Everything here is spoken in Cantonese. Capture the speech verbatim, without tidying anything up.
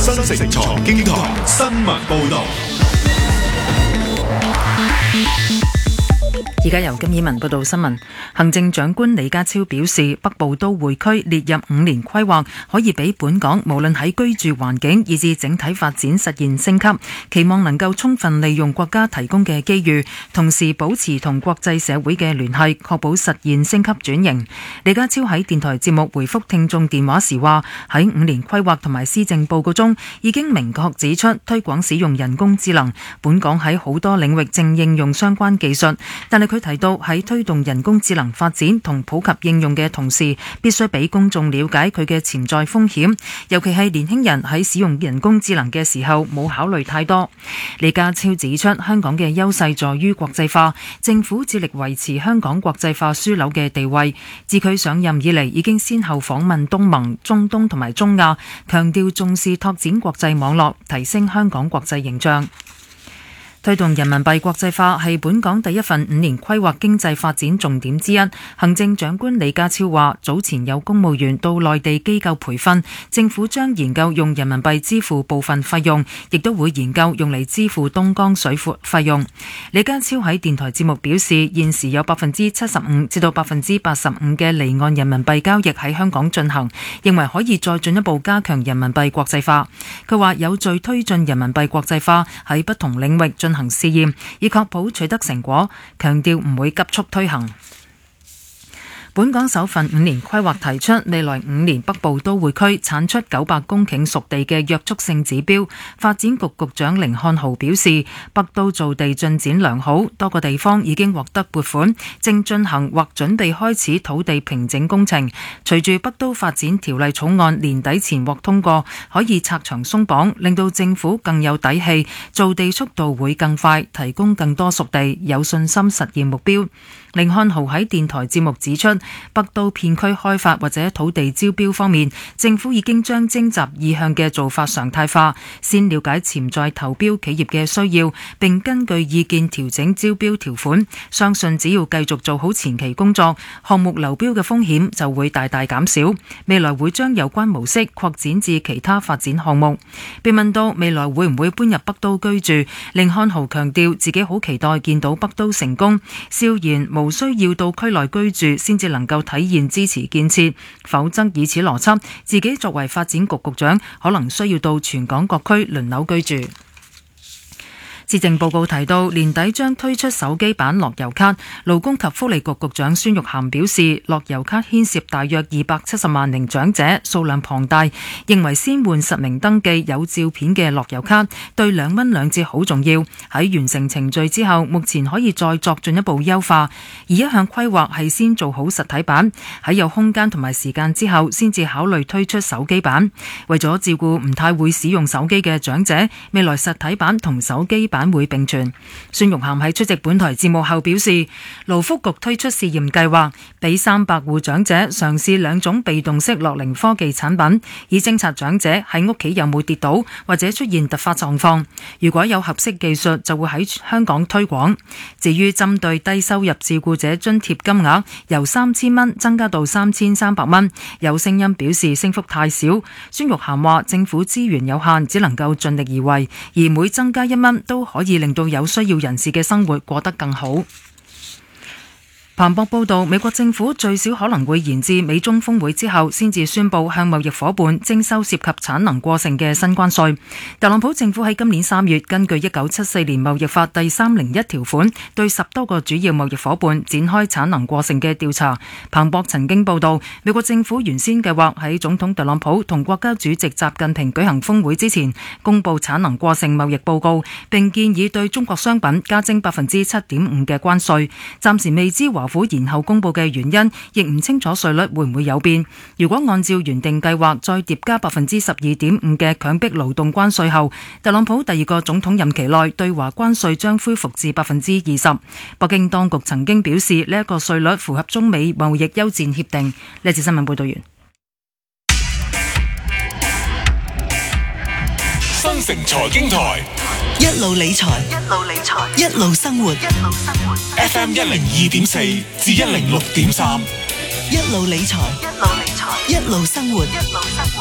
新城財經台新聞報道。 而家由金以文報道新聞。行政長官李家超表示，北部都會區列入五年規劃，可以俾本港無論喺居住環境以至整體發展實現升級，期望能夠充分利用國家提供嘅機遇，同時保持同國際社會嘅聯繫，確保實現升級轉型。李家超喺電台節目回覆聽眾電話時話，喺五年規劃同埋施政報告中已經明確指出推廣使用人工智能，本港喺好多領域正應用相關技術，但係佢提到喺推動人工智能發展同普及應用嘅同時，必須俾公眾了解佢嘅潛在風險，尤其係年輕人喺使用人工智能嘅時候冇考慮太多。李家超指出，香港嘅優勢在於國際化，政府致力維持香港國際化樞紐嘅地位。自佢上任以嚟，已經先後訪問東盟、中東同埋中亞，強調重視拓展國際網絡，提升香港國際形象。推動人民幣國際化係本港第一份五年規劃經濟發展重點之一。行政長官李家超話，早前有公務員到內地機構培訓，政府將研究用人民幣支付部分費用，亦都會研究用嚟支付東江水費用。李家超喺電台節目表示，現時有百分之七十五至到百分之八十五嘅離岸人民幣交易喺香港進行，認為可以再進一步加強人民幣國際化。佢話有序推進人民幣國際化喺不同領域進行試驗，以確保取得成果，強調唔會急速推行。本港首份五年規劃提出，未來五年北部都會區產出九百公頃熟地嘅約束性指標。發展局局長甯漢豪表示，北都造地進展良好，多個地方已經獲得撥款，正進行或準備開始土地平整工程。隨住北都發展條例草案年底前獲通過，可以拆牆鬆綁，令到政府更有底氣，造地速度會更快，提供更多熟地，有信心實現目標。甯漢豪喺電台節目指出，北都片區開發或者土地招標方面，政府已經將徵集意向嘅做法常態化，先了解潛在投標企業嘅需要，並根據意見調整招標條款。相信只要繼續做好前期工作，項目流標嘅風險就會大大減少。未來會將有關模式擴展至其他發展項目。被問到未來會唔會搬入北都居住，甯漢豪強調自己好期待見到北都成功，笑言無需要到區內居住先至能夠體現支持建設，否則以此邏輯，自己作為發展局局長，可能需要到全港各區輪流居住。施政報告提到，年底將推出手機版樂悠卡。勞工及福利局局長孫玉菡表示，樂悠卡牽涉大約二百七十萬名長者，數量龐大，認為先換實名登記有照片嘅樂悠卡，對兩蚊兩折好重要。喺完成程序之後，目前可以再作進一步優化。而一向規劃係先做好實體版，喺有空間同埋時間之後，先至考慮推出手機版。為咗照顧唔太會使用手機嘅長者，未來實體版同手機版會並存。孫玉菡喺出席本台節目後表示，勞福局推出試驗計劃，俾三百戶長者嘗試兩種被動式樂齡科技產品，以偵察長者喺屋企有冇跌倒或者出現突發狀況。如果有合適技術，就會喺香港推廣。至於針對低收入照顧者津貼金額由三千蚊增加到三千三百蚊，有聲音表示升幅太少。孫玉菡話，政府資源有限，只能夠盡力而為，而每增加一蚊都可以令到有需要人士嘅生活過得更好。彭博報道，美國政府最少可能會延至美中峰會之後先至宣布向貿易夥伴徵收涉及產能過剩嘅新關稅。特朗普政府喺今年三月根據一九七四年貿易法第三零一條款，對十多個主要貿易夥伴展開產能過剩嘅調查。彭博曾經報道，美國政府原先計劃喺總統特朗普同國家主席習近平舉行峰會之前公布產能過剩貿易報告，並建議對中國商品加徵百分之七點五嘅關稅。暫時未知華府延後公布嘅原因，亦唔清楚稅率會唔會有變。如果按照原定計劃再疊加百分之十二點五嘅強迫勞動關稅後，特朗普第二個總統任期內對華關稅將恢復至百分之二十。北京當局曾經表示呢一個稅率符合中美貿易休戰協定。呢次新聞報道完。 新城財經台一路理財，一路理財，一路生活，一路生活。 F M 一零二點四至一零六點三， 一路理財，一路理財，一路生活，一路生活。